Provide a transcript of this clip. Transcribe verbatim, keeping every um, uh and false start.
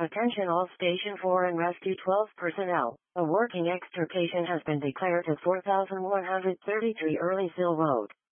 Attention all Station four and Rescue twelve personnel. A working extrication has been declared at four thousand one hundred thirty-three Early Sill Road.